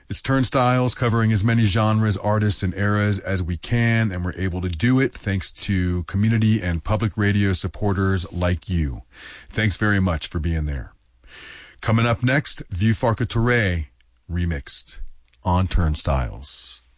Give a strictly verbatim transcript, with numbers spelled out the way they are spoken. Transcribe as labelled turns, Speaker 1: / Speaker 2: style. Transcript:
Speaker 1: It's Turnstiles, covering as many genres, artists, and eras as we can, and we're able to do it thanks to community and public radio supporters like you. Thanks very much for being there. Coming up next, Vieux Farka Touré, remixed on Turnstiles.